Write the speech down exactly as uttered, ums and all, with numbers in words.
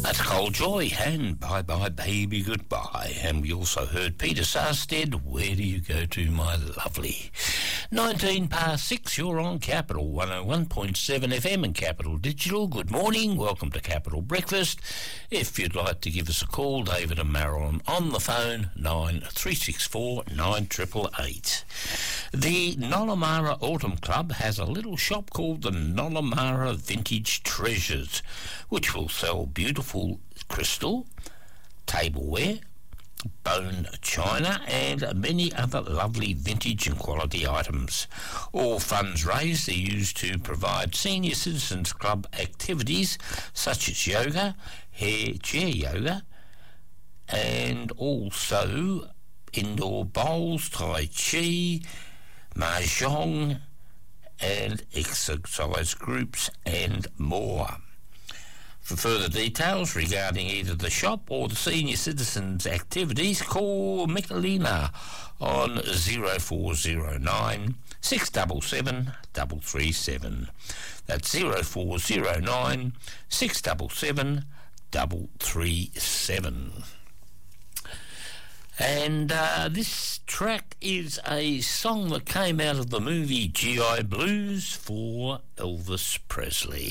That's Cold Joy and Bye Bye Baby Goodbye. And we also heard Peter Sarstead, Where Do You Go To My Lovely? nineteen past six, you're on Capital one oh one point seven F M and Capital Digital. Good morning, welcome to Capital Breakfast. If you'd like to give us a call, David and Marilyn on the phone, nine three six four nine eight eight eight. The Nollamara Autumn Club has a little shop called the Nollamara Vintage Treasures, which will sell beautiful crystal, tableware, bone china and many other lovely vintage and quality items. All funds raised are used to provide Senior Citizens Club activities such as yoga, hair chair yoga, and also indoor bowls, tai chi, mahjong and exercise groups and more. For further details regarding either the shop or the senior citizens activities, call Michelina on zero four zero nine six seven seven three three seven. That's zero four zero nine six seven seven three three seven. And uh, this track is a song that came out of the movie G I Blues for Elvis Presley.